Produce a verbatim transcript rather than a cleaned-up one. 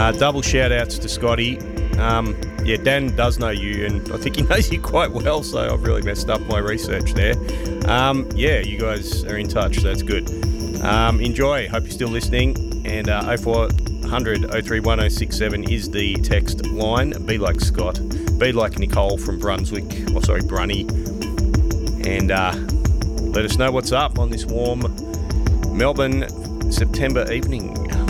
Uh, double shout-outs to Scotty. Um, yeah, Dan does know you, and I think he knows you quite well, so I've really messed up my research there. Um, yeah, you guys are in touch, so that's good. Um, enjoy. Hope you're still listening. And uh, oh four hundred oh three one oh six seven is the text line. Be like Scott. Be like Nicole from Brunswick. Oh, sorry, Brunny. And uh, let us know what's up on this warm Melbourne September evening.